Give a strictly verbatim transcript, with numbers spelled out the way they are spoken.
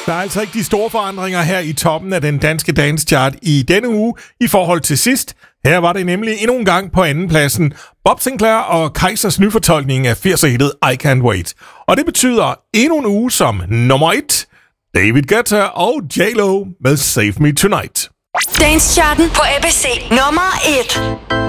Der er altså ikke de store forandringer her i toppen af den danske dance chart i denne uge i forhold til sidst. Her var det nemlig endnu en gang på andenpladsen Bob Sinclair og Kaizers nyfortolkning af firser-hittet I Can't Wait. Og det betyder endnu en uge som nummer et, David Guetta og J-Lo med Save Me Tonight. Dance charten på A B C nummer et.